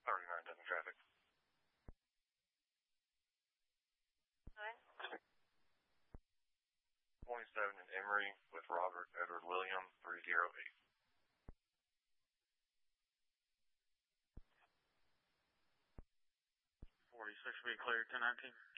39 Devon traffic. 27 in Emory with Robert Edward William 308. 46 be clear, 1019.